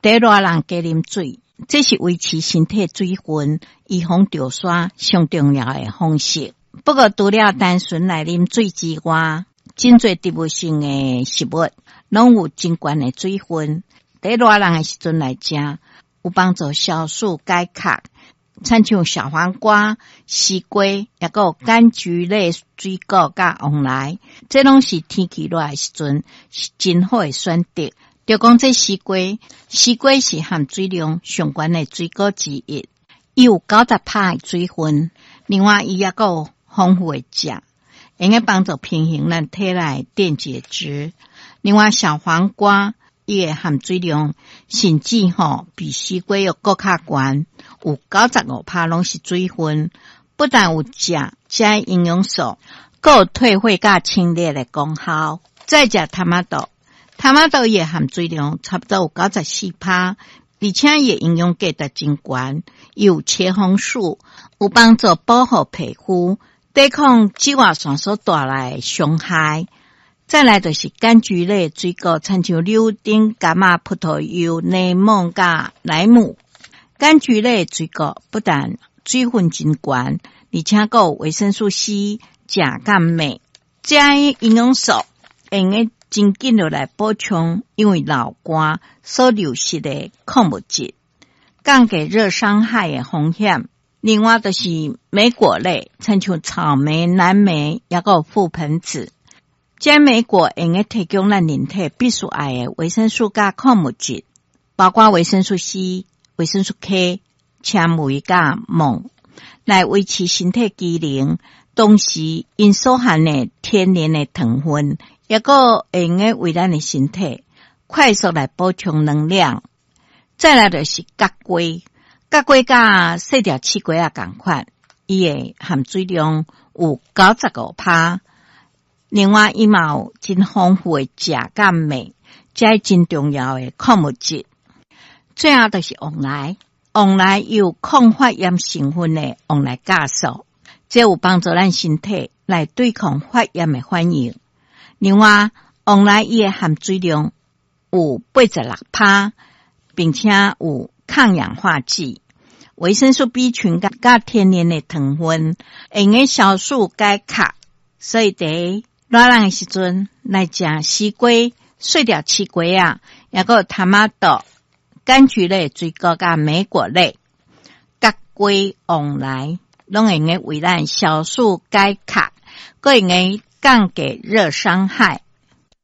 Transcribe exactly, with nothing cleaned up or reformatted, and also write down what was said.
在热人加啉水，这是维持身体水分、预防着沙上重要的方式。不过，除了单纯来啉水之外，真侪植物性的食物拢有真悬的水分。在热人的时阵来食，有帮助消暑解渴。亲像小黄瓜、西瓜，也个有柑橘类水果甲黄梨，这拢是天气热的时阵是真好的选择。就讲这西瓜，西瓜是含水量上悬的水果之一，伊有 百分之九十 的水分。另外，伊也个有丰富的钾，会用帮助平衡咱体内电解质。另外，小黄瓜伊的含水量甚至吼比西瓜要更较悬，有 百分之九十五 拢是水分。不但有钾，加营养素，还有退火甲清热的功效。再食塔玛豆，塔玛豆伊的含水量差不多有 百分之九十四， 而且伊的营养价值真悬，伊有茄红素，有帮助保护皮肤，抵抗紫外线所带来的伤害。再来就是柑橘类水果，亲像柳丁、柑仔、葡萄柚、柠檬甲莱姆。柑橘类水果不但水分真悬，而且还有维生素 C、钾甲镁，这些营养素会用真紧落来补充因为老寒所流失的矿物质，降低热伤害的风险。另外就是莓果类，亲像草莓、蓝莓，也有覆盆子。这莓果会用提供咱人体必须爱的维生素甲矿物质，包括维生素 C、维生素 K、纤维甲锰，来维持身体机能。同时，因所含的天然的糖分，也个会用为咱的身体快速来补充能量。再来就是角龟，角龟甲细条刺龟啊同款，伊的含水量有 百分之九十五。另外，伊嘛有真丰富的钾甲镁，这真重要的矿物质。最后就是黄梨，黄梨有抗发炎成分的黄梨酵素，这有帮助咱身体来对抗发炎的反应。另外，黄梨伊的含水量有 八十六， 并且有抗氧化剂、维生素 B 群甲天然的糖分，会用消暑解渴。所以在热人的时阵来食西瓜、碎条刺瓜啊，也个塔玛豆、柑橘类水果甲莓果类、角龟、黄梨，拢会用为咱消暑解渴，还会用降低热伤害。